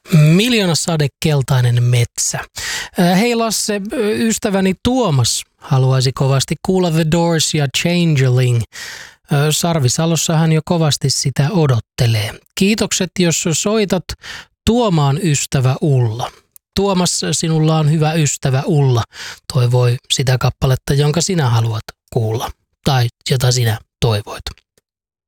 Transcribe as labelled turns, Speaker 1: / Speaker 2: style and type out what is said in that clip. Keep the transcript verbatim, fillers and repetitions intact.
Speaker 1: Miljoona sade, keltainen metsä. Hei Lasse, ystäväni Tuomas haluaisi kovasti kuulla The Doors ja Changeling. Sarvisalossa hän jo kovasti sitä odottelee. Kiitokset, jos soitat Tuomaan ystävä Ulla. Tuomas, sinulla on hyvä ystävä Ulla. Toivoi sitä kappaletta, jonka sinä haluat kuulla. Tai jota sinä toivoit.